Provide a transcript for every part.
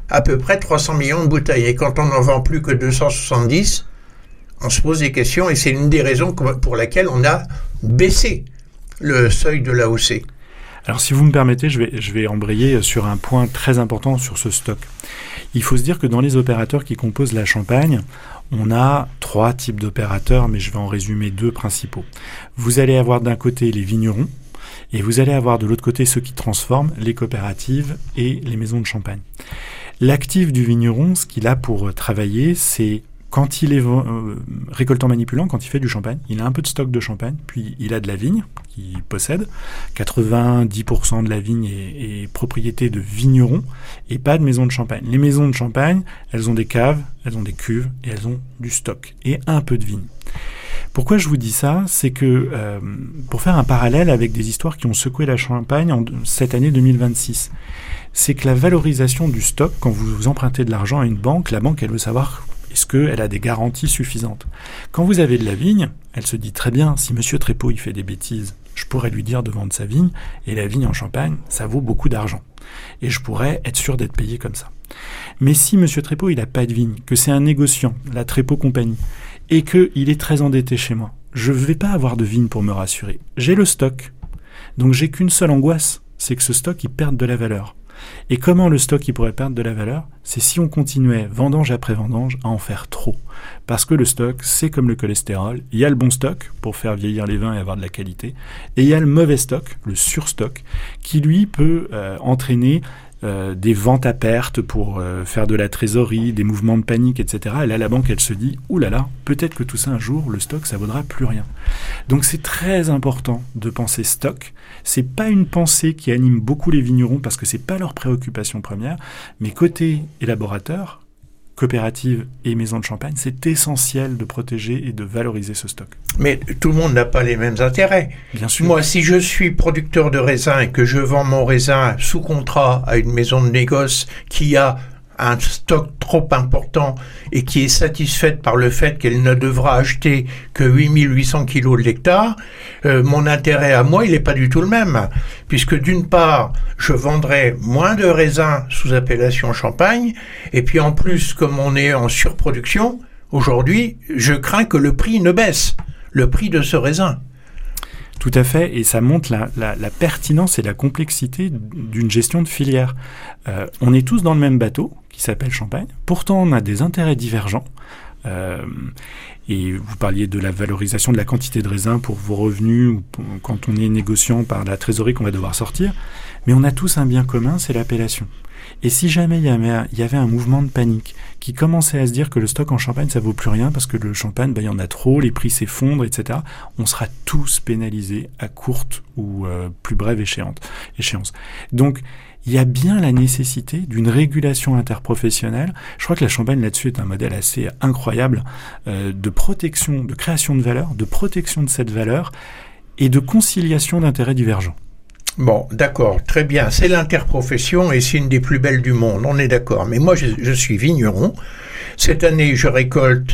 à peu près 300 millions de bouteilles. Et quand on n'en vend plus que 270, on se pose des questions et c'est une des raisons pour laquelle on a baissé le seuil de l'AOC. Alors si vous me permettez, je vais embrayer sur un point très important sur ce stock. Il faut se dire que dans les opérateurs qui composent la Champagne, on a 3 types d'opérateurs, mais je vais en résumer 2 principaux. Vous allez avoir d'un côté les vignerons, et vous allez avoir de l'autre côté ceux qui transforment, les coopératives et les maisons de champagne. L'actif du vigneron, ce qu'il a pour travailler, c'est quand il est récoltant manipulant, quand il fait du champagne, il a un peu de stock de champagne, puis il a de la vigne qu'il possède. 90% de la vigne est propriété de vignerons et pas de maisons de champagne. Les maisons de champagne, elles ont des caves, elles ont des cuves et elles ont du stock et un peu de vigne. Pourquoi je vous dis ça ? C'est que, pour faire un parallèle avec des histoires qui ont secoué la Champagne en cette année 2026, c'est que la valorisation du stock, quand vous empruntez de l'argent à une banque, la banque, elle veut savoir est-ce qu'elle a des garanties suffisantes. Quand vous avez de la vigne, elle se dit très bien, si Monsieur Trépeau il fait des bêtises, je pourrais lui dire de vendre sa vigne, et la vigne en Champagne, ça vaut beaucoup d'argent. Et je pourrais être sûr d'être payé comme ça. Mais si Monsieur Trépeau il n'a pas de vigne, que c'est un négociant, la Trépeau Compagnie, et qu'il est très endetté chez moi, je ne vais pas avoir de vigne pour me rassurer. J'ai le stock. Donc j'ai qu'une seule angoisse, c'est que ce stock il perde de la valeur. Et comment le stock il pourrait perdre de la valeur ? C'est si on continuait, vendange après vendange, à en faire trop. Parce que le stock, c'est comme le cholestérol. Il y a le bon stock pour faire vieillir les vins et avoir de la qualité. Et il y a le mauvais stock, le surstock, qui lui peut entraîner des ventes à perte pour faire de la trésorerie, des mouvements de panique, etc. Et là, la banque, elle se dit « Ouh là là, peut-être que tout ça, un jour, le stock, ça vaudra plus rien. » Donc, c'est très important de penser stock. C'est pas une pensée qui anime beaucoup les vignerons parce que c'est pas leur préoccupation première. Mais côté élaborateur, coopératives et maisons de champagne, c'est essentiel de protéger et de valoriser ce stock. Mais tout le monde n'a pas les mêmes intérêts. Bien sûr. Moi, si je suis producteur de raisin et que je vends mon raisin sous contrat à une maison de négoce qui a un stock trop important et qui est satisfaite par le fait qu'elle ne devra acheter que 8800 kilos de l'hectare, mon intérêt à moi, il n'est pas du tout le même. Puisque d'une part, je vendrai moins de raisins sous appellation Champagne, et puis en plus, comme on est en surproduction, aujourd'hui, je crains que le prix ne baisse, le prix de ce raisin. Tout à fait, et ça montre la pertinence et la complexité d'une gestion de filière. On est tous dans le même bateau, qui s'appelle Champagne, pourtant on a des intérêts divergents, et vous parliez de la valorisation de la quantité de raisin pour vos revenus, ou quand on est négociant par la trésorerie qu'on va devoir sortir, mais on a tous un bien commun, c'est l'appellation. Et si jamais il y avait un mouvement de panique qui commençait à se dire que le stock en Champagne, ça vaut plus rien parce que le champagne, il y en a trop, les prix s'effondrent, etc., on sera tous pénalisés à courte ou plus brève échéance. Donc, il y a bien la nécessité d'une régulation interprofessionnelle. Je crois que la Champagne, là-dessus, est un modèle assez incroyable de protection, de création de valeur, de protection de cette valeur et de conciliation d'intérêts divergents. Bon, d'accord, très bien. C'est l'interprofession et c'est une des plus belles du monde, on est d'accord. Mais moi, je suis vigneron. Cette année, je récolte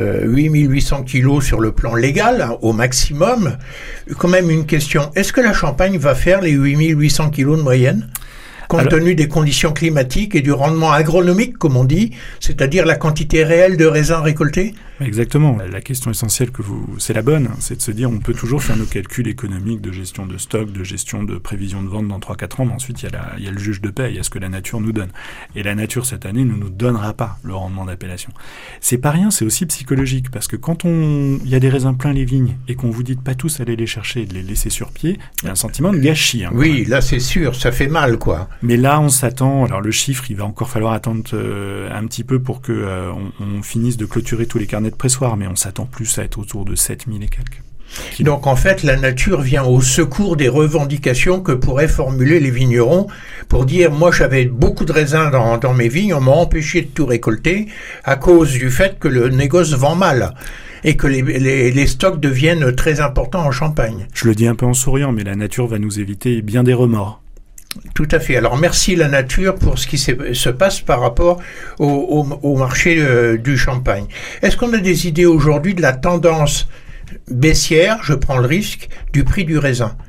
8800 kilos sur le plan légal, hein, au maximum. Quand même une question, est-ce que la Champagne va faire les 8800 kilos de moyenne ? Compte tenu des conditions climatiques et du rendement agronomique, comme on dit, c'est-à-dire la quantité réelle de raisins récoltés ? Exactement. La question essentielle c'est la bonne, c'est de se dire on peut toujours faire nos calculs économiques de gestion de stock, de gestion de prévision de vente dans 3-4 ans, mais ensuite il y a le juge de paix, il y a ce que la nature nous donne. Et la nature cette année ne nous donnera pas le rendement d'appellation. C'est pas rien, c'est aussi psychologique, parce que quand il y a des raisins pleins les vignes et qu'on vous dit de pas tous aller les chercher et de les laisser sur pied, il y a un sentiment de gâchis. Hein, oui, là c'est sûr, ça fait mal quoi. Mais là on s'attend, alors le chiffre il va encore falloir attendre un petit peu pour que on finisse de clôturer tous les carnets de pressoir, mais on s'attend plus à être autour de 7000 et quelques. Donc en fait, la nature vient au secours des revendications que pourraient formuler les vignerons pour dire « moi j'avais beaucoup de raisins dans mes vignes, on m'a empêché de tout récolter à cause du fait que le négoce vend mal ». Et que les stocks deviennent très importants en Champagne. Je le dis un peu en souriant, mais la nature va nous éviter bien des remords. Tout à fait. Alors merci la nature pour ce qui se passe par rapport au marché du champagne. Est-ce qu'on a des idées aujourd'hui de la tendance baissière, je prends le risque, du prix du raisin ?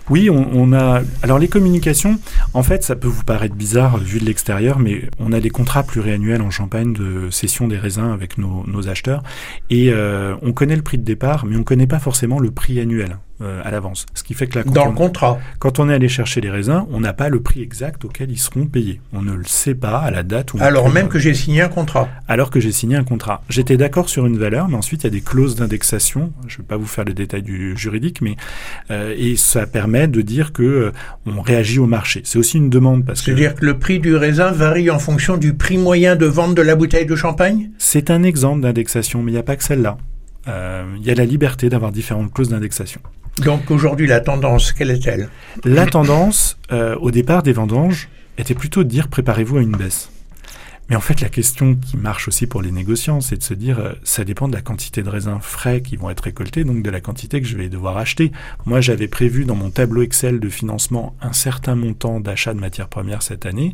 Oui, on a... Alors les communications, en fait, ça peut vous paraître bizarre vu de l'extérieur, mais on a des contrats pluriannuels en Champagne de cession des raisins avec nos acheteurs. Et on connaît le prix de départ, mais on ne connaît pas forcément le prix annuel à l'avance. Ce qui fait que dans le contrat, quand on est allé chercher les raisins, on n'a pas le prix exact auquel ils seront payés. On ne le sait pas à la date où... Alors même que j'ai signé un contrat. Alors que j'ai signé un contrat. J'étais d'accord sur une valeur, mais ensuite il y a des clauses d'indexation. Je ne vais pas vous faire les détails du juridique, mais et ça permet de dire que on réagit au marché. C'est aussi une demande parce que... C'est-à-dire que le prix du raisin varie en fonction du prix moyen de vente de la bouteille de champagne ? C'est un exemple d'indexation, mais il n'y a pas que celle-là. Il y a la liberté d'avoir différentes clauses d'indexation. Donc aujourd'hui, la tendance, quelle est-elle ? La tendance, au départ des vendanges, était plutôt de dire préparez-vous à une baisse. Mais en fait, la question qui marche aussi pour les négociants, c'est de se dire, ça dépend de la quantité de raisins frais qui vont être récoltés, donc de la quantité que je vais devoir acheter. Moi, j'avais prévu dans mon tableau Excel de financement un certain montant d'achat de matières premières cette année.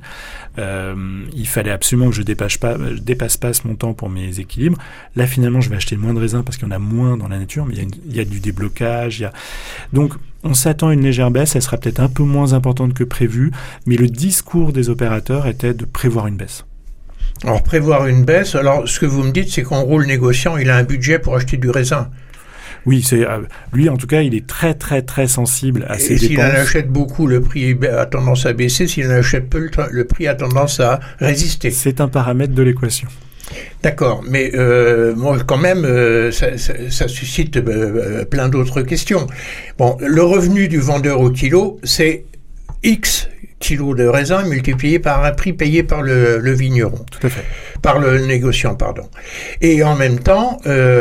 Il fallait absolument que je dépasse pas ce montant pour mes équilibres. Là, finalement, je vais acheter moins de raisins parce qu'il y en a moins dans la nature, mais il y a du déblocage. Donc, on s'attend à une légère baisse, elle sera peut-être un peu moins importante que prévu, mais le discours des opérateurs était de prévoir une baisse. Alors, prévoir une baisse, alors ce que vous me dites, c'est qu'en gros, le négociant, il a un budget pour acheter du raisin. Oui, lui, en tout cas, il est très, très, très sensible à ses dépenses. S'il en achète beaucoup, le prix a tendance à baisser. S'il en achète peu, le prix a tendance à résister. C'est un paramètre de l'équation. D'accord, mais moi, quand même, ça suscite plein d'autres questions. Bon, le revenu du vendeur au kilo, c'est X kilos de raisin multiplié par un prix payé par le vigneron. Tout à fait. Par le négociant, pardon. Et en même temps,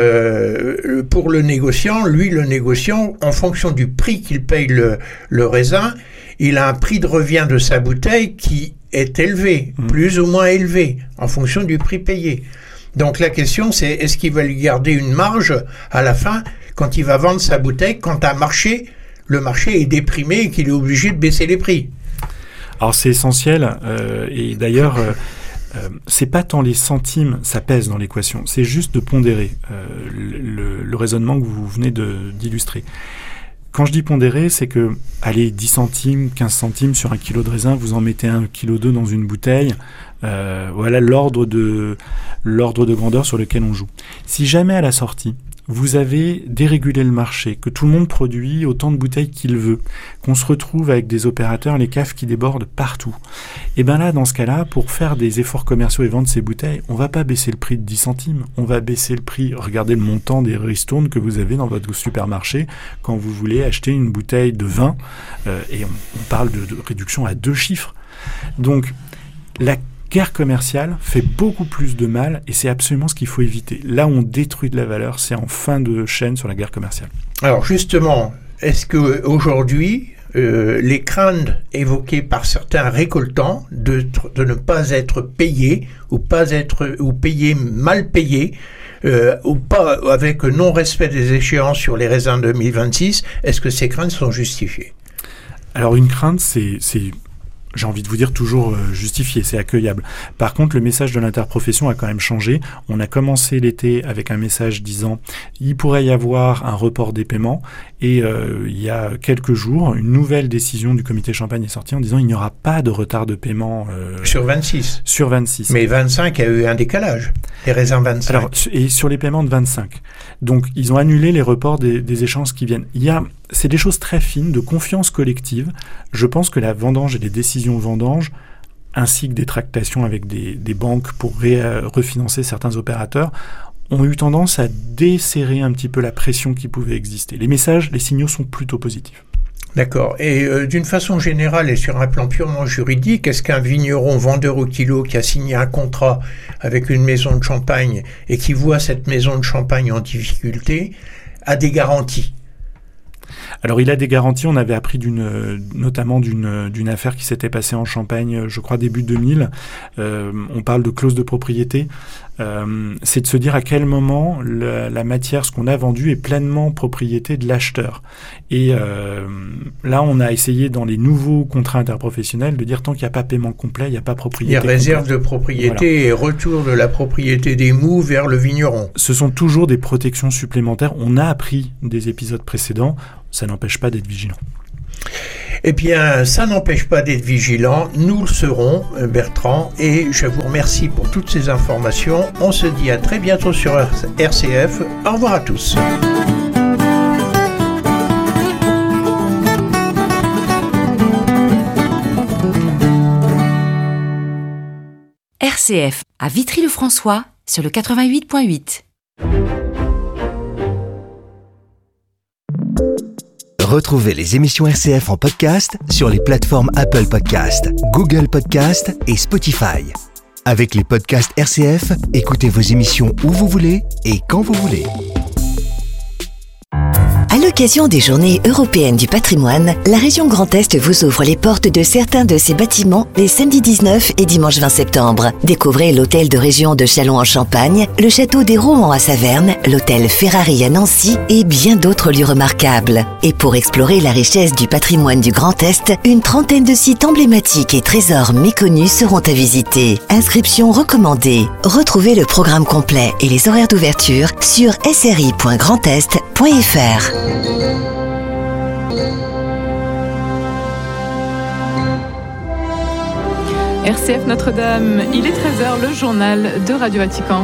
pour le négociant, en fonction du prix qu'il paye le raisin, il a un prix de revient de sa bouteille qui est élevé, plus ou moins élevé, en fonction du prix payé. Donc la question, c'est est-ce qu'il va lui garder une marge à la fin quand il va vendre sa bouteille, quand le marché est déprimé et qu'il est obligé de baisser les prix ? Alors c'est essentiel, et d'ailleurs, c'est pas tant les centimes, ça pèse dans l'équation, c'est juste de pondérer le raisonnement que vous venez d'illustrer. Quand je dis pondérer, c'est que, allez, 10 centimes, 15 centimes sur un kilo de raisin, vous en mettez 1,2 kg dans une bouteille, voilà l'ordre de grandeur sur lequel on joue. Si jamais à la sortie, vous avez dérégulé le marché, que tout le monde produit autant de bouteilles qu'il veut, qu'on se retrouve avec des opérateurs, les caves qui débordent partout. Et bien là, dans ce cas-là, pour faire des efforts commerciaux et vendre ces bouteilles, on va pas baisser le prix de 10 centimes, on va baisser le prix, regardez le montant des ristournes que vous avez dans votre supermarché quand vous voulez acheter une bouteille de vin, et on parle de réduction à 2 chiffres. Donc, la guerre commerciale fait beaucoup plus de mal et c'est absolument ce qu'il faut éviter. Là où on détruit de la valeur, c'est en fin de chaîne sur la guerre commerciale. Alors justement, est-ce qu'aujourd'hui, les craintes évoquées par certains récoltants de ne pas être payés ou mal payés, ou pas avec non-respect des échéances sur les raisins 2026, est-ce que ces craintes sont justifiées ? Alors une crainte, c'est j'ai envie de vous dire toujours justifié, c'est accueillable. Par contre, le message de l'interprofession a quand même changé. On a commencé l'été avec un message disant il pourrait y avoir un report des paiements et il y a quelques jours, une nouvelle décision du comité Champagne est sortie en disant il n'y aura pas de retard de paiement. Sur 26. Sur 26. Mais 25 a eu un décalage. Les raisins 25. Alors, et sur les paiements de 25. Donc, ils ont annulé les reports des échéances qui viennent. C'est des choses très fines, de confiance collective. Je pense que la vendange et les décisions vendange, ainsi que des tractations avec des banques pour refinancer certains opérateurs, ont eu tendance à desserrer un petit peu la pression qui pouvait exister. Les signaux sont plutôt positifs. D'accord. Et d'une façon générale et sur un plan purement juridique, est-ce qu'un vigneron vendeur au kilo qui a signé un contrat avec une maison de champagne et qui voit cette maison de champagne en difficulté a des garanties ? Alors il a des garanties, on avait appris notamment d'une affaire qui s'était passée en Champagne, je crois début 2000, on parle de clause de propriété, c'est de se dire à quel moment la matière, ce qu'on a vendu est pleinement propriété de l'acheteur. Et là on a essayé dans les nouveaux contrats interprofessionnels de dire tant qu'il n'y a pas paiement complet, il n'y a pas propriété. Il y a réserve de propriété et retour de la propriété des moux vers le vigneron. Ce sont toujours des protections supplémentaires, on a appris des épisodes précédents, ça n'empêche pas d'être vigilant. Eh bien, ça n'empêche pas d'être vigilant. Nous le serons, Bertrand, et je vous remercie pour toutes ces informations. On se dit à très bientôt sur RCF. Au revoir à tous. RCF à Vitry-le-François sur le 88.8. Retrouvez les émissions RCF en podcast sur les plateformes Apple Podcast, Google Podcast et Spotify. Avec les podcasts RCF, écoutez vos émissions où vous voulez et quand vous voulez. À l'occasion des Journées européennes du patrimoine, la région Grand Est vous ouvre les portes de certains de ses bâtiments les samedis 19 et dimanche 20 septembre. Découvrez l'hôtel de région de Châlons en Champagne, le château des Rohan à Saverne, l'hôtel Ferrari à Nancy et bien d'autres lieux remarquables. Et pour explorer la richesse du patrimoine du Grand Est, une trentaine de sites emblématiques et trésors méconnus seront à visiter. Inscription recommandée. Retrouvez le programme complet et les horaires d'ouverture sur sri.grandest.fr. RCF Notre-Dame, il est 13h, le journal de Radio Vatican.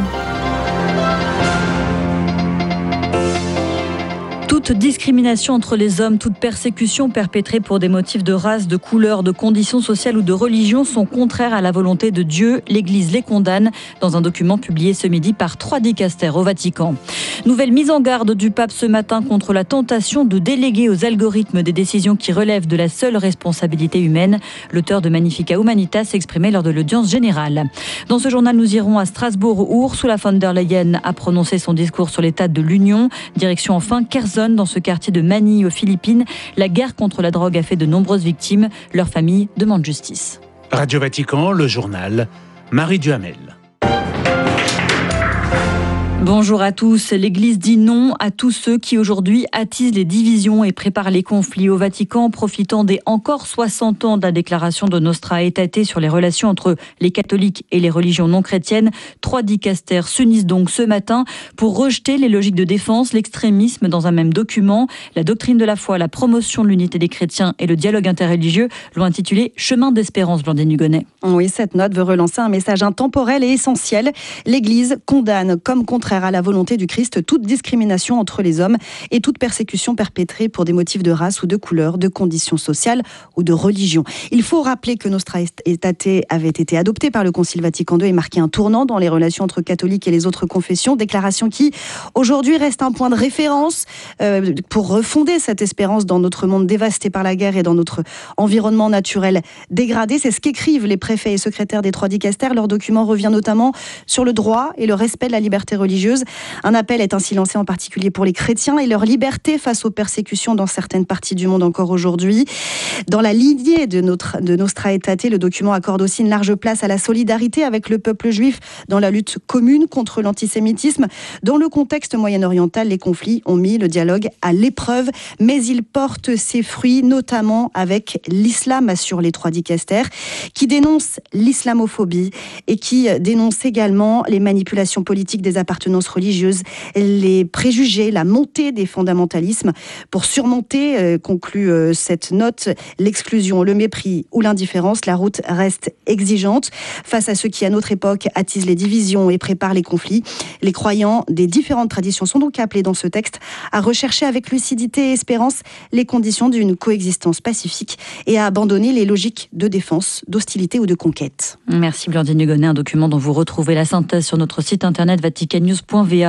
Toute discrimination entre les hommes, toute persécution perpétrée pour des motifs de race, de couleur, de conditions sociales ou de religion sont contraires à la volonté de Dieu. L'Église les condamne dans un document publié ce midi par 3 dicastères au Vatican. Nouvelle mise en garde du pape ce matin contre la tentation de déléguer aux algorithmes des décisions qui relèvent de la seule responsabilité humaine. L'auteur de Magnificat Humanitas s'exprimait lors de l'audience générale. Dans ce journal, nous irons à Strasbourg où Ursula von der Leyen a prononcé son discours sur l'état de l'Union. Direction enfin Kherson, dans ce quartier de Manille aux Philippines. La guerre contre la drogue a fait de nombreuses victimes. Leurs familles demandent justice. Radio Vatican, le journal, Marie Duhamel. Bonjour à tous. L'Église dit non à tous ceux qui aujourd'hui attisent les divisions et préparent les conflits au Vatican, profitant des encore 60 ans de la déclaration de Nostra Aetate sur les relations entre les catholiques et les religions non chrétiennes. 3 dicastères s'unissent donc ce matin pour rejeter les logiques de défense, l'extrémisme dans un même document. La doctrine de la foi, la promotion de l'unité des chrétiens et le dialogue interreligieux l'ont intitulé Chemin d'espérance, Blandine Hugonnet. Oui, cette note veut relancer un message intemporel et essentiel. L'Église condamne comme contraire à la volonté du Christ toute discrimination entre les hommes et toute persécution perpétrée pour des motifs de race ou de couleur, de conditions sociales ou de religion. Il faut rappeler que Nostra Aetate avait été adoptée par le Concile Vatican II et marqué un tournant dans les relations entre catholiques et les autres confessions. Déclaration qui, aujourd'hui, reste un point de référence pour refonder cette espérance dans notre monde dévasté par la guerre et dans notre environnement naturel dégradé. C'est ce qu'écrivent les préfets et secrétaires des 3 dicastères. Leur document revient notamment sur le droit et le respect de la liberté religieuse. Un appel est ainsi lancé en particulier pour les chrétiens et leur liberté face aux persécutions dans certaines parties du monde encore aujourd'hui. Dans la lignée de Nostra Aetate, le document accorde aussi une large place à la solidarité avec le peuple juif dans la lutte commune contre l'antisémitisme. Dans le contexte moyen-oriental, les conflits ont mis le dialogue à l'épreuve, mais il porte ses fruits, notamment avec l'islam, assurent les 3 dicastères, qui dénoncent l'islamophobie et qui dénoncent également les manipulations politiques des appartenances religieuses, les préjugés, la montée des fondamentalismes. Pour surmonter, conclut cette note, l'exclusion, le mépris ou l'indifférence, la route reste exigeante. Face à ceux qui, à notre époque, attisent les divisions et préparent les conflits, les croyants des différentes traditions sont donc appelés dans ce texte à rechercher avec lucidité et espérance les conditions d'une coexistence pacifique et à abandonner les logiques de défense, d'hostilité ou de conquête. Merci Blandine Hugonnet, un document dont vous retrouvez la synthèse sur notre site internet vaticannews.va.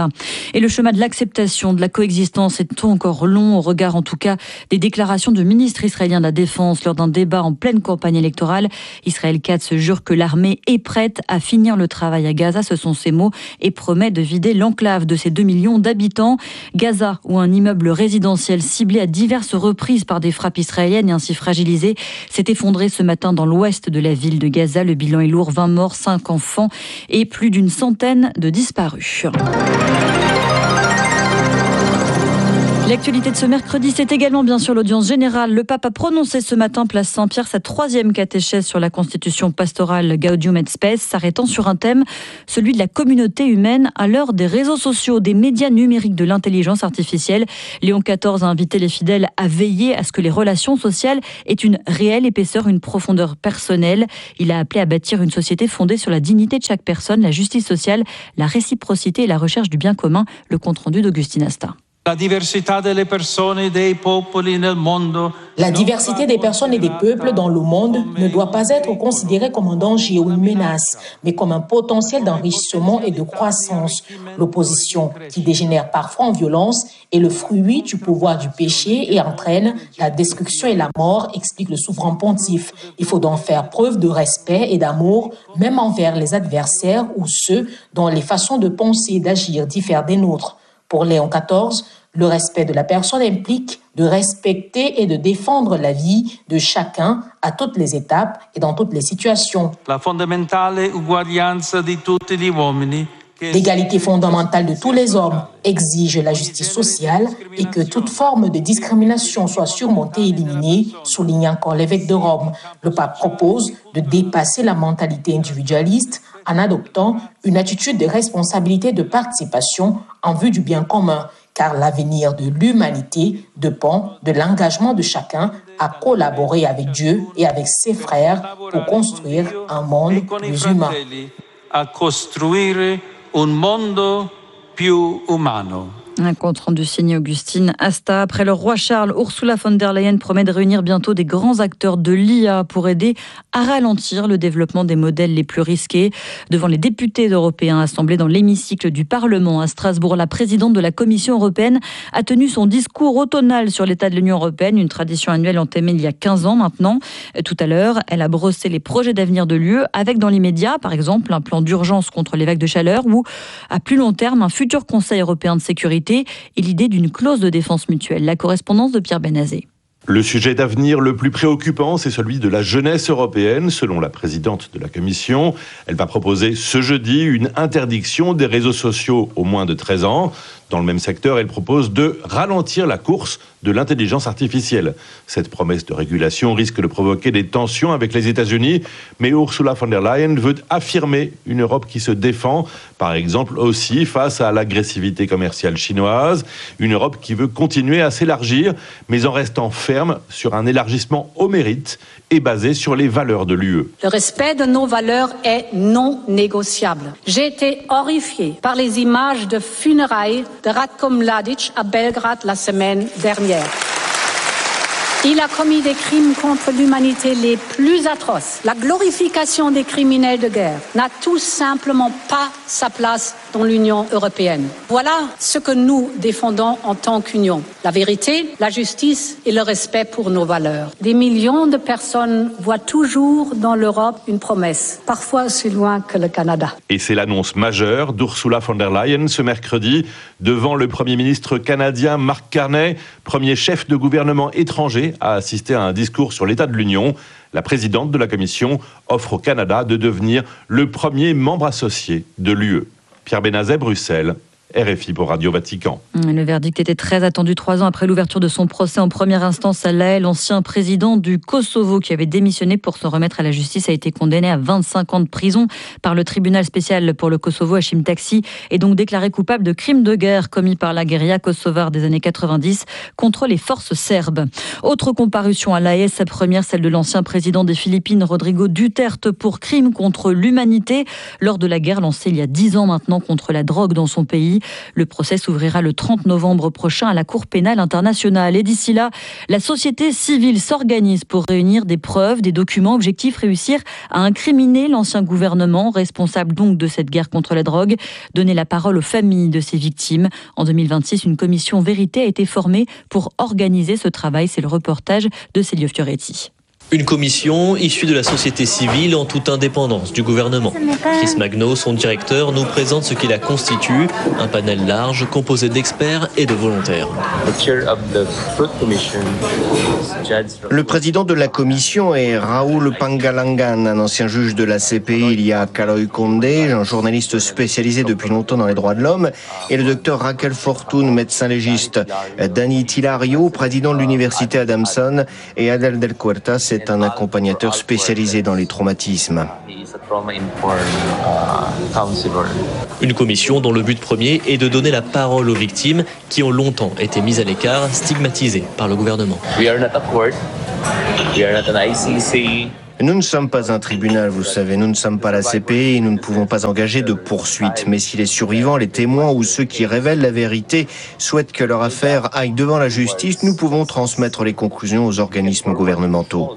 Et le chemin de l'acceptation de la coexistence est encore long, au regard en tout cas des déclarations du ministre israélien de la Défense lors d'un débat en pleine campagne électorale. Israël Katz jure que l'armée est prête à finir le travail à Gaza, ce sont ses mots, et promet de vider l'enclave de ses 2 millions d'habitants. Gaza, où un immeuble résidentiel ciblé à diverses reprises par des frappes israéliennes et ainsi fragilisé, s'est effondré ce matin dans l'ouest de la ville de Gaza. Le bilan est lourd, 20 morts, 5 enfants et plus d'une centaine de disparus. L'actualité de ce mercredi, c'est également bien sûr l'audience générale. Le pape a prononcé ce matin, place Saint-Pierre, sa 3e catéchèse sur la constitution pastorale Gaudium et Spes, s'arrêtant sur un thème, celui de la communauté humaine à l'heure des réseaux sociaux, des médias numériques, de l'intelligence artificielle. Léon XIV a invité les fidèles à veiller à ce que les relations sociales aient une réelle épaisseur, une profondeur personnelle. Il a appelé à bâtir une société fondée sur la dignité de chaque personne, la justice sociale, la réciprocité et la recherche du bien commun. Le compte-rendu d'Augustin Asta. La diversité des personnes et des peuples dans le monde ne doit pas être considérée comme un danger ou une menace, mais comme un potentiel d'enrichissement et de croissance. L'opposition, qui dégénère parfois en violence, est le fruit du pouvoir du péché et entraîne la destruction et la mort, explique le souverain pontife. Il faut donc faire preuve de respect et d'amour, même envers les adversaires ou ceux dont les façons de penser et d'agir diffèrent des nôtres. Pour Léon XIV, le respect de la personne implique de respecter et de défendre la vie de chacun à toutes les étapes et dans toutes les situations. La fondamentale uguaglianza di tutti gli uomini. L'égalité fondamentale de tous les hommes exige la justice sociale et que toute forme de discrimination soit surmontée et éliminée, souligne encore l'évêque de Rome. Le pape propose de dépasser la mentalité individualiste en adoptant une attitude de responsabilité et de participation en vue du bien commun, car l'avenir de l'humanité dépend de l'engagement de chacun à collaborer avec Dieu et avec ses frères pour construire un monde plus humain. A costruire un mondo più umano. Un compte rendu signé Augustin Asta. Après le roi Charles, Ursula von der Leyen promet de réunir bientôt des grands acteurs de l'IA pour aider à ralentir le développement des modèles les plus risqués. Devant les députés européens assemblés dans l'hémicycle du Parlement à Strasbourg, la présidente de la Commission européenne a tenu son discours automnal sur l'état de l'Union européenne, une tradition annuelle entamée il y a 15 ans maintenant. Tout à l'heure, elle a brossé les projets d'avenir de l'UE avec dans l'immédiat, par exemple, un plan d'urgence contre les vagues de chaleur ou, à plus long terme, un futur Conseil européen de sécurité et l'idée d'une clause de défense mutuelle. La correspondance de Pierre Benazé. Le sujet d'avenir le plus préoccupant, c'est celui de la jeunesse européenne, selon la présidente de la Commission. Elle va proposer ce jeudi une interdiction des réseaux sociaux aux moins de 13 ans. Dans le même secteur, elle propose de ralentir la course de l'intelligence artificielle. Cette promesse de régulation risque de provoquer des tensions avec les États-Unis, mais Ursula von der Leyen veut affirmer une Europe qui se défend, par exemple aussi face à l'agressivité commerciale chinoise, une Europe qui veut continuer à s'élargir, mais en restant ferme sur un élargissement au mérite et basé sur les valeurs de l'UE. Le respect de nos valeurs est non négociable. J'ai été horrifiée par les images de funérailles de Ratko Mladic à Belgrade la semaine dernière. Il a commis des crimes contre l'humanité les plus atroces. La glorification des criminels de guerre n'a tout simplement pas sa place dans l'Union européenne. Voilà ce que nous défendons en tant qu'Union. La vérité, la justice et le respect pour nos valeurs. Des millions de personnes voient toujours dans l'Europe une promesse, parfois aussi loin que le Canada. Et c'est l'annonce majeure d'Ursula von der Leyen ce mercredi devant le Premier ministre canadien Mark Carney, premier chef de gouvernement étranger à assister à un discours sur l'état de l'Union. La présidente de la Commission offre au Canada de devenir le premier membre associé de l'UE. Pierre Benazet, Bruxelles. RFI pour Radio Vatican. Le verdict était très attendu 3 ans après l'ouverture de son procès en première instance à La Haye. L'ancien président du Kosovo qui avait démissionné pour se remettre à la justice a été condamné à 25 ans de prison par le tribunal spécial pour le Kosovo, Hashim Taksi, et donc déclaré coupable de crimes de guerre commis par la guérilla kosovare des années 90 contre les forces serbes. Autre comparution à La Haye, sa première, celle de l'ancien président des Philippines, Rodrigo Duterte, pour crimes contre l'humanité lors de la guerre lancée il y a 10 ans maintenant contre la drogue dans son pays. Le procès s'ouvrira le 30 novembre prochain à la Cour pénale internationale. Et d'ici là, la société civile s'organise pour réunir des preuves, des documents, objectif réussir à incriminer l'ancien gouvernement, responsable donc de cette guerre contre la drogue, donner la parole aux familles de ces victimes. En 2026, une commission vérité a été formée pour organiser ce travail. C'est le reportage de Célio Fioretti. Une commission issue de la société civile en toute indépendance du gouvernement. Chris Magno, son directeur, nous présente ce qui la constitue, un panel large composé d'experts et de volontaires. Le président de la commission est Raoul Pangalangan, un ancien juge de la CPI. Il y a Kaloy Condé, un journaliste spécialisé depuis longtemps dans les droits de l'homme, et le docteur Raquel Fortune, médecin légiste. Danny Tilario, président de l'université Adamson, et Adel Del Cuerta, c'est un accompagnateur spécialisé dans les traumatismes. Une commission dont le but premier est de donner la parole aux victimes qui ont longtemps été mises à l'écart, stigmatisées par le gouvernement. Nous ne sommes pas un tribunal, vous savez, nous ne sommes pas la CPI et nous ne pouvons pas engager de poursuites. Mais si les survivants, les témoins ou ceux qui révèlent la vérité souhaitent que leur affaire aille devant la justice, nous pouvons transmettre les conclusions aux organismes gouvernementaux.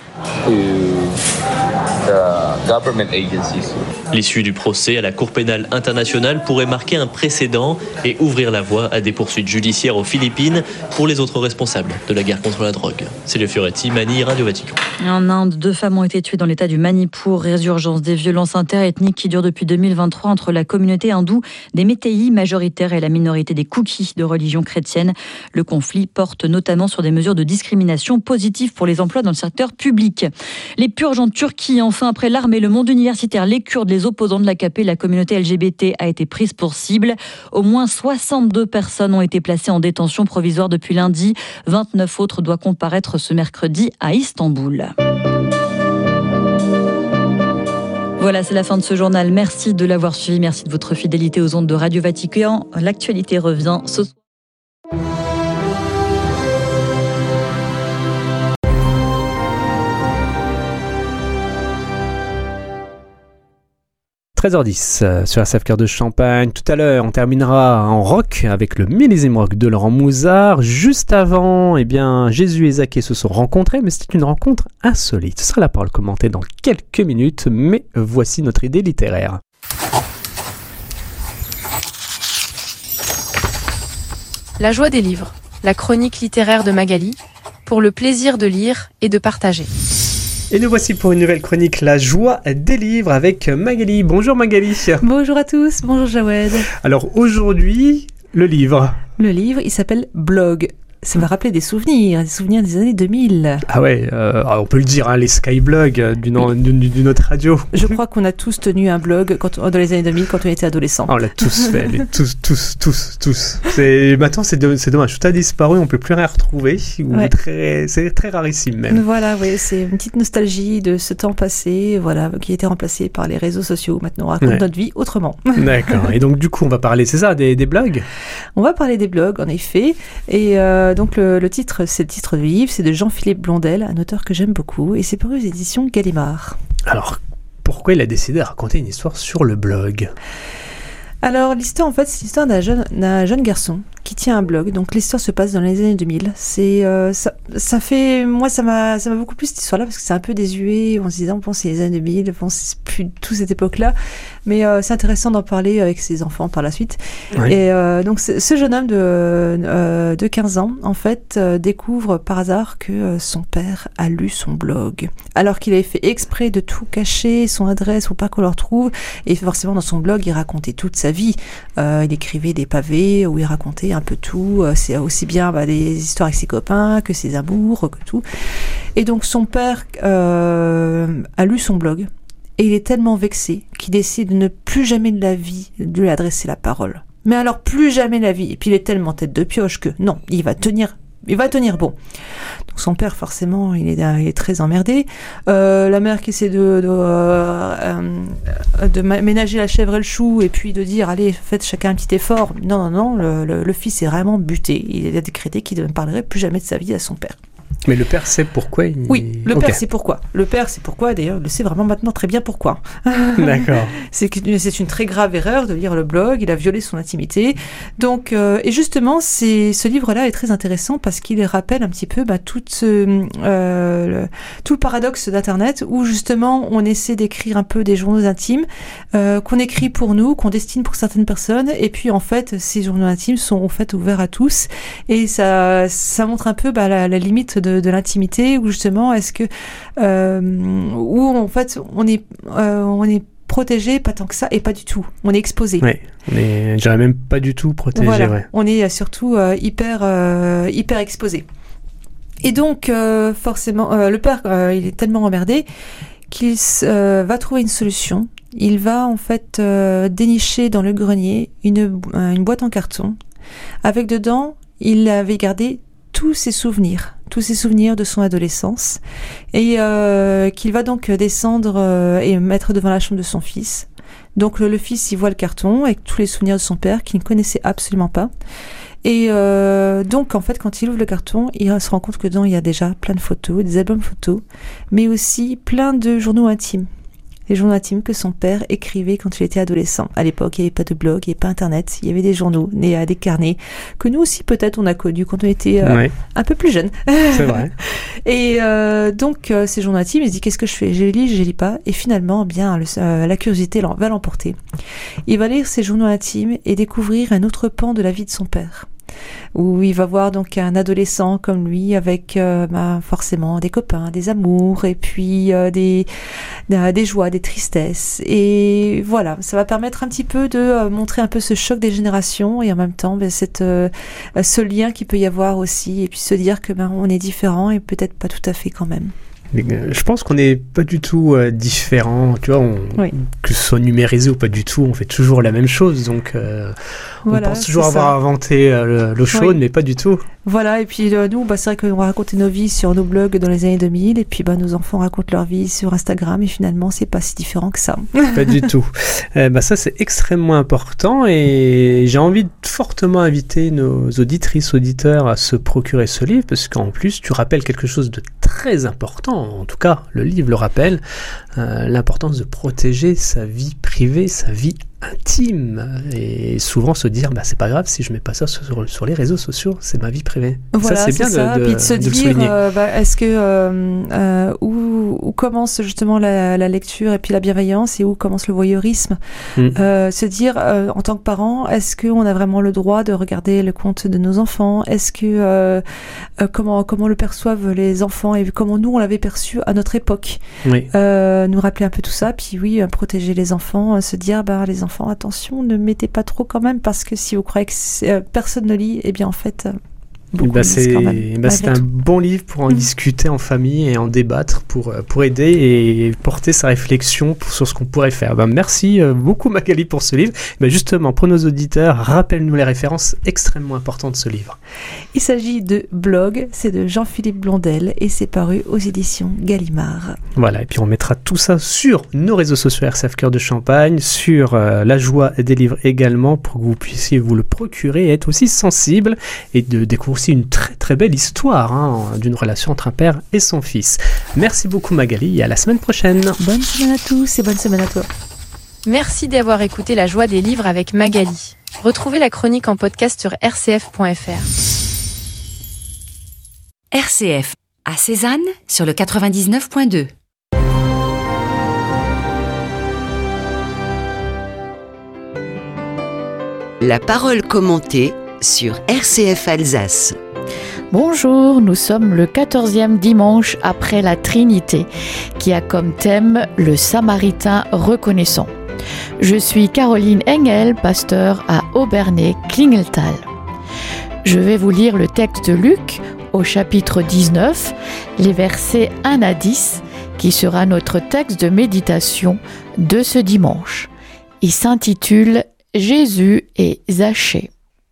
L'issue du procès à la Cour pénale internationale pourrait marquer un précédent et ouvrir la voie à des poursuites judiciaires aux Philippines pour les autres responsables de la guerre contre la drogue. Célio Fioretti, Manille, Radio Vatican. En Inde, 2 femmes ont été tuées dans l'état du Manipur. Résurgence des violences interethniques qui durent depuis 2023 entre la communauté hindoue des Météis majoritaires et la minorité des Kukis de religion chrétienne. Le conflit porte notamment sur des mesures de discrimination positives pour les emplois dans le secteur public. Les purges en Turquie, enfin, après l'armée, le monde universitaire, les Kurdes, les opposants de l'AKP, la communauté LGBT a été prise pour cible. Au moins 62 personnes ont été placées en détention provisoire depuis lundi. 29 autres doivent comparaître ce mercredi à Istanbul. Voilà, c'est la fin de ce journal. Merci de l'avoir suivi. Merci de votre fidélité aux ondes de Radio Vatican. L'actualité revient ce soir. 13h10 sur RCF Cœur de Champagne. Tout à l'heure, on terminera en rock avec le millésime rock de Laurent Mouzard. Juste avant, Jésus et Zaché se sont rencontrés, mais c'était une rencontre insolite. Ce sera la parole commentée dans quelques minutes, mais voici notre idée littéraire. La joie des livres, la chronique littéraire de Magali, pour le plaisir de lire et de partager. Et nous voici pour une nouvelle chronique, la joie des livres avec Magali. Bonjour Magali. Bonjour à tous, bonjour Jawed. Alors aujourd'hui, le livre. Le livre, il s'appelle Blog. Ça m'a rappelé des souvenirs des années 2000. Ah ouais, on peut le dire, les Skyblogs d'une autre radio. Je crois qu'on a tous tenu un blog dans les années 2000 quand on était adolescent. On l'a tous fait, tous. Maintenant, c'est dommage, tout a disparu, on ne peut plus rien retrouver. Ouais. C'est très rarissime même. Voilà, oui, c'est une petite nostalgie de ce temps passé, voilà, qui a été remplacé par les réseaux sociaux. Maintenant, on raconte notre vie autrement. D'accord, et donc du coup, on va parler, c'est ça, des blogs ? On va parler des blogs, en effet, et donc le titre, c'est le titre du livre, c'est de Jean-Philippe Blondel, un auteur que j'aime beaucoup, et c'est paru aux éditions Gallimard. Alors, pourquoi il a décidé de raconter une histoire sur le blog ? Alors, l'histoire, en fait, c'est l'histoire d'un jeune garçon qui tient un blog. Donc, l'histoire se passe dans les années 2000. Ça m'a beaucoup plu cette histoire-là parce que c'est un peu désuet en se disant, bon, c'est les années 2000, bon, c'est plus tout cette époque-là. Mais c'est intéressant d'en parler avec ses enfants par la suite. Oui. Et donc, ce jeune homme de 15 ans, en fait, découvre par hasard que son père a lu son blog. Alors qu'il avait fait exprès de tout cacher, son adresse, pour pas qu'on le retrouve. Et forcément, dans son blog, il racontait toute sa vie. Il écrivait des pavés où il racontait un peu tout. C'est aussi bien des histoires avec ses copains que ses amours, que tout. Et donc, son père a lu son blog. Et il est tellement vexé qu'il décide de ne plus jamais de la vie de lui adresser la parole. Mais alors, plus jamais de la vie. Et puis, il est tellement tête de pioche que non, il va tenir bon. Donc son père, forcément, il est très emmerdé. La mère qui essaie de ménager la chèvre et le chou et puis de dire, allez, faites chacun un petit effort. Non, le fils est vraiment buté. Il a décrété qu'il ne parlerait plus jamais de sa vie à son père. Mais le père sait pourquoi Oui, le père sait pourquoi. Le père sait pourquoi, d'ailleurs, il le sait vraiment maintenant très bien pourquoi. D'accord. C'est une très grave erreur de lire le blog, il a violé son intimité. Donc, et justement, ce livre-là est très intéressant parce qu'il rappelle un petit peu tout le paradoxe d'Internet où justement on essaie d'écrire un peu des journaux intimes qu'on écrit pour nous, qu'on destine pour certaines personnes, et puis en fait, ces journaux intimes sont en fait ouverts à tous, et ça montre un peu la limite limite de l'intimité, ou justement est-ce que où en fait on est protégé, pas tant que ça, et pas du tout. On est exposé. Oui, je dirais même pas du tout protégé. Voilà. Ouais. On est surtout hyper exposé. Et donc, forcément, le père, il est tellement emmerdé qu'il va trouver une solution. Il va en fait dénicher dans le grenier une boîte en carton. Avec dedans, il avait gardé tous ses souvenirs de son adolescence, et qu'il va donc descendre et mettre devant la chambre de son fils. Donc le fils, il voit le carton avec tous les souvenirs de son père qu'il ne connaissait absolument pas. Et donc en fait, quand il ouvre le carton, il se rend compte que dedans il y a déjà plein de photos, des albums photos, mais aussi plein de journaux intimes. Les journaux intimes que son père écrivait quand il était adolescent. À l'époque, il n'y avait pas de blog, il n'y avait pas Internet, il y avait des journaux, des carnets, que nous aussi peut-être on a connus quand on était un peu plus jeunes. C'est vrai. Et donc ces journaux intimes, il se dit qu'est-ce que je fais ? Je les lis pas. Et finalement, la curiosité va l'emporter. Il va lire ces journaux intimes et découvrir un autre pan de la vie de son père, où il va voir donc un adolescent comme lui avec forcément des copains, des amours, et puis des joies, des tristesses. Et voilà, ça va permettre un petit peu de montrer un peu ce choc des générations, et en même temps ce lien qu'il peut y avoir aussi, et puis se dire que on est différent et peut-être pas tout à fait quand même. Je pense qu'on n'est pas du tout différents, tu vois, que ce soit numérisé ou pas du tout, on fait toujours la même chose, donc on pense toujours avoir inventé l'eau chaude, mais pas du tout. Voilà, et puis nous, c'est vrai qu'on va raconter nos vies sur nos blogs dans les années 2000, et puis nos enfants racontent leur vie sur Instagram, et finalement, c'est pas si différent que ça. Pas du tout. Ça, c'est extrêmement important, et j'ai envie de fortement inviter nos auditrices, auditeurs à se procurer ce livre, parce qu'en plus, tu rappelles quelque chose de très important, en tout cas, le livre le rappelle, l'importance de protéger sa vie privée, sa vie intime, et souvent se dire c'est pas grave si je mets pas ça sur les réseaux sociaux, c'est ma vie privée. Voilà, ça c'est bien de se dire est-ce que où commence justement la lecture et puis la bienveillance, et où commence le voyeurisme. Se dire en tant que parent, est-ce qu'on a vraiment le droit de regarder le compte de nos enfants, est-ce que comment le perçoivent les enfants, et comment nous on l'avait perçu à notre époque. Nous rappeler un peu tout ça, puis protéger les enfants, se dire les enfants, attention, ne mettez pas trop quand même, parce que si vous croyez que personne ne lit, en fait c'est un bon livre pour en discuter en famille et en débattre, pour aider et porter sa réflexion sur ce qu'on pourrait faire. Merci beaucoup Magali pour ce livre. Justement, pour nos auditeurs, rappelle-nous les références extrêmement importantes de ce livre. Il s'agit de Blog, c'est de Jean-Philippe Blondel, et c'est paru aux éditions Gallimard. Voilà, et puis on mettra tout ça sur nos réseaux sociaux RCF Cœur de Champagne, sur La Joie des livres également, pour que vous puissiez vous le procurer et être aussi sensible, et de découvrir aussi une très très belle histoire d'une relation entre un père et son fils. Merci beaucoup Magali, et à la semaine prochaine. Bonne semaine à tous et bonne semaine à toi. Merci d'avoir écouté La Joie des livres avec Magali. Retrouvez la chronique en podcast sur rcf.fr. RCF à Cézanne sur le 99.2. La parole commentée sur RCF Alsace. Bonjour, nous sommes le 14e dimanche après la Trinité, qui a comme thème le Samaritain reconnaissant. Je suis Caroline Engel, pasteur à Obernai-Klingeltal. Je vais vous lire le texte de Luc au chapitre 19, les versets 1 à 10, qui sera notre texte de méditation de ce dimanche. Il s'intitule « Jésus et Zachée ».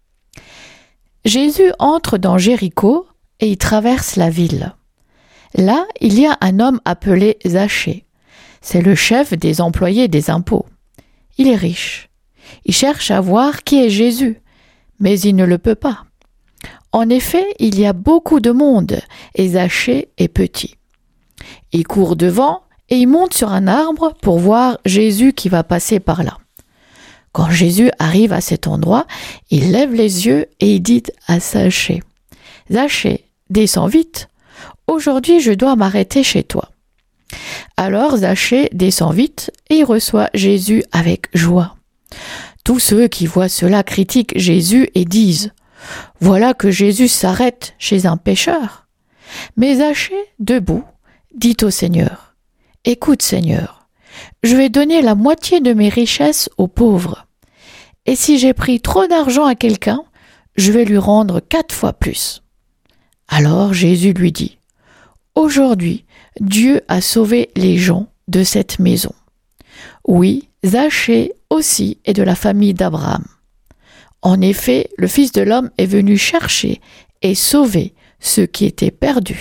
Jésus entre dans Jéricho et y traverse la ville. Là, il y a un homme appelé Zachée. C'est le chef des employés des impôts. Il est riche. Il cherche à voir qui est Jésus, mais il ne le peut pas. En effet, il y a beaucoup de monde et Zachée est petit. Il court devant et il monte sur un arbre pour voir Jésus qui va passer par là. Quand Jésus arrive à cet endroit, il lève les yeux et il dit à Zachée : « Zachée, descends vite. Aujourd'hui, je dois m'arrêter chez toi. » Alors Zachée descend vite et il reçoit Jésus avec joie. Tous ceux qui voient cela critiquent Jésus et disent : « Voilà que Jésus s'arrête chez un pécheur. » Mais Zachée, debout, dit au Seigneur, « Écoute, Seigneur, je vais donner la moitié de mes richesses aux pauvres. Et si j'ai pris trop d'argent à quelqu'un, je vais lui rendre 4 fois plus. » Alors Jésus lui dit, « Aujourd'hui, Dieu a sauvé les gens de cette maison. Oui, Zachée aussi est de la famille d'Abraham. En effet, le Fils de l'homme est venu chercher et sauver ceux qui étaient perdus. »